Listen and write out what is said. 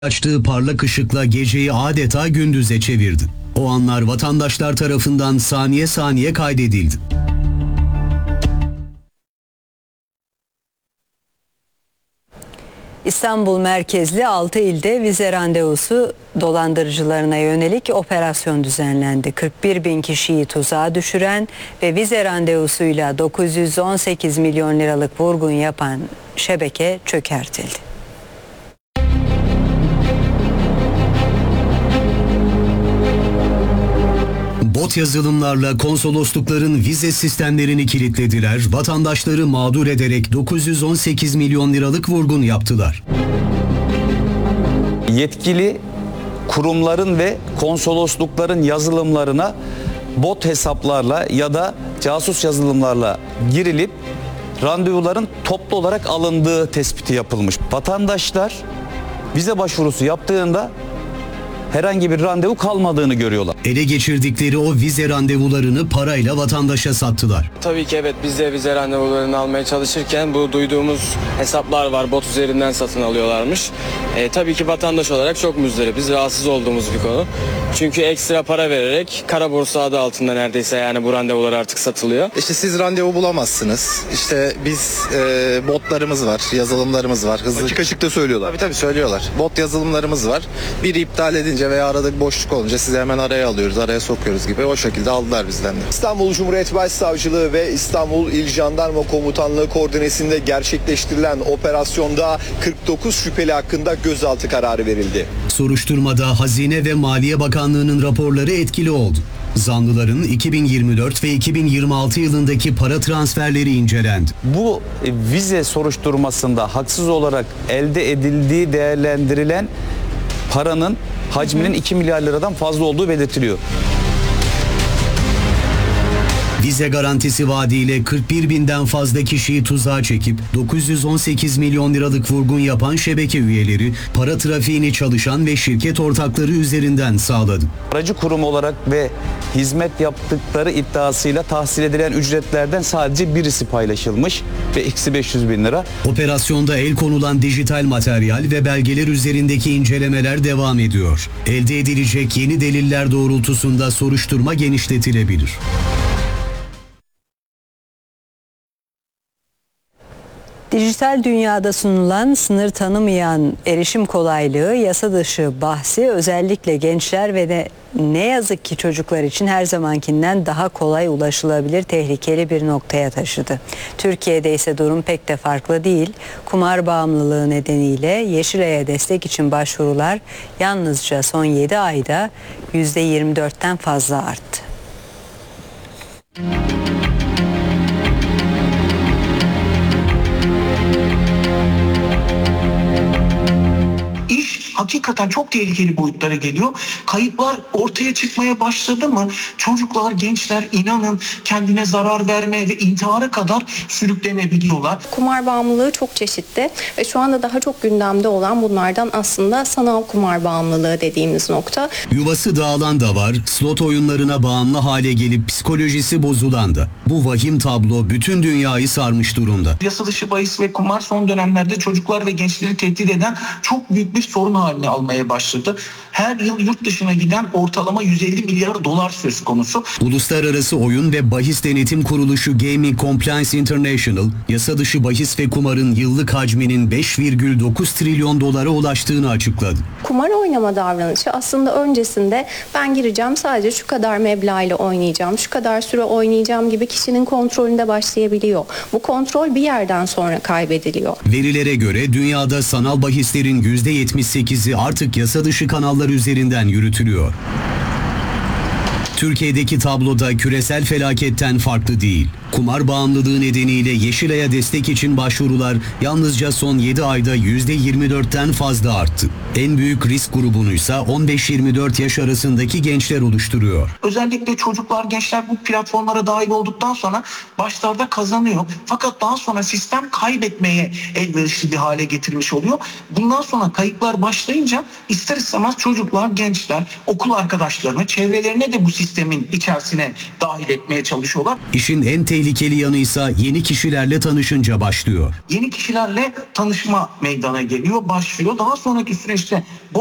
Açtığı parlak ışıkla geceyi adeta gündüze çevirdi. O anlar vatandaşlar tarafından saniye saniye kaydedildi. İstanbul merkezli 6 ilde vize randevusu dolandırıcılarına yönelik operasyon düzenlendi. 41 bin kişiyi tuzağa düşüren ve vize randevusuyla 918 milyon liralık vurgun yapan şebeke çökertildi. Bot yazılımlarla konsoloslukların vize sistemlerini kilitlediler, vatandaşları mağdur ederek 918 milyon liralık vurgun yaptılar. Yetkili kurumların ve konsoloslukların yazılımlarına bot hesaplarla ya da casus yazılımlarla girilip randevuların toplu olarak alındığı tespiti yapılmış. Vatandaşlar vize başvurusu yaptığında herhangi bir randevu kalmadığını görüyorlar. Ele geçirdikleri o vize randevularını parayla vatandaşa sattılar. Tabii ki evet, biz de vize randevularını almaya çalışırken bu duyduğumuz hesaplar var, bot üzerinden satın alıyorlarmış. Tabii ki vatandaş olarak çok muzdaripiz, rahatsız olduğumuz bir konu. Çünkü ekstra para vererek kara borsa adı altında neredeyse yani bu randevular artık satılıyor. İşte siz randevu bulamazsınız. İşte biz botlarımız var, yazılımlarımız var. Hızlı... Açık açık da söylüyorlar. Tabii söylüyorlar. Bot yazılımlarımız var. Biri iptal edince veya arada bir boşluk olunca sizi hemen araya alıyoruz, araya sokuyoruz gibi. O şekilde aldılar bizden de. İstanbul Cumhuriyet Başsavcılığı ve İstanbul İl Jandarma Komutanlığı koordinesinde gerçekleştirilen operasyonda 49 şüpheli hakkında gözaltı kararı verildi. Soruşturmada Hazine ve Maliye Bakanlığı'nın raporları etkili oldu. Zanlıların 2024 ve 2026 yılındaki para transferleri incelendi. Bu vize soruşturmasında haksız olarak elde edildiği değerlendirilen paranın hacminin 2 milyar liradan fazla olduğu belirtiliyor. Vize garantisi vaadiyle 41 binden fazla kişiyi tuzağa çekip 918 milyon liralık vurgun yapan şebeke üyeleri para trafiğini çalışan ve şirket ortakları üzerinden sağladı. Aracı kurum olarak ve hizmet yaptıkları iddiasıyla tahsil edilen ücretlerden sadece birisi paylaşılmış ve eksi 500 bin lira. Operasyonda el konulan dijital materyal ve belgeler üzerindeki incelemeler devam ediyor. Elde edilecek yeni deliller doğrultusunda soruşturma genişletilebilir. Dijital dünyada sunulan sınır tanımayan erişim kolaylığı, yasa dışı bahsi özellikle gençler ve de ne yazık ki çocuklar için her zamankinden daha kolay ulaşılabilir tehlikeli bir noktaya taşıdı. Türkiye'de ise durum pek de farklı değil. Kumar bağımlılığı nedeniyle Yeşilay'a destek için başvurular yalnızca son 7 ayda %24'ten fazla arttı. Hakikaten çok tehlikeli boyutlara geliyor. Kayıplar ortaya çıkmaya başladı mı çocuklar, gençler inanın kendine zarar vermeye ve intihara kadar sürüklenebiliyorlar. Kumar bağımlılığı çok çeşitli ve şu anda daha çok gündemde olan bunlardan aslında sanal kumar bağımlılığı dediğimiz nokta. Yuvası dağılan da var, slot oyunlarına bağımlı hale gelip psikolojisi bozulan da. Bu vahim tablo bütün dünyayı sarmış durumda. Yasa dışı bahis ve kumar son dönemlerde çocuklar ve gençleri tehdit eden çok büyük bir sorun haline almaya başladı. Her yıl yurt dışına giden ortalama 150 milyar dolar söz konusu. Uluslararası Oyun ve Bahis Denetim Kuruluşu Gaming Compliance International, yasa dışı bahis ve kumarın yıllık hacminin 5,9 trilyon dolara ulaştığını açıkladı. Kumar oynama davranışı aslında öncesinde ben gireceğim, sadece şu kadar meblağ ile oynayacağım, şu kadar süre oynayacağım gibi kişinin kontrolünde başlayabiliyor. Bu kontrol bir yerden sonra kaybediliyor. Verilere göre dünyada sanal bahislerin %78'i artık yasa dışı kanallar üzerinden yürütülüyor. Türkiye'deki tabloda küresel felaketten farklı değil. Kumar bağımlılığı nedeniyle Yeşilay'a destek için başvurular yalnızca son 7 ayda %24'ten fazla arttı. En büyük risk grubunuysa 15-24 yaş arasındaki gençler oluşturuyor. Özellikle çocuklar, gençler bu platformlara dahil olduktan sonra başlarda kazanıyor. Fakat daha sonra sistem kaybetmeye elverişli bir hale getirmiş oluyor. Bundan sonra kayıplar başlayınca ister istemez çocuklar, gençler, okul arkadaşlarını, çevrelerine de bu sistemin içerisine dahil etmeye çalışıyorlar. İşin en tehlikeli yanıysa yeni kişilerle tanışınca başlıyor. Yeni kişilerle tanışma meydana geliyor, başlıyor. Daha sonraki süreç gerçekleştiren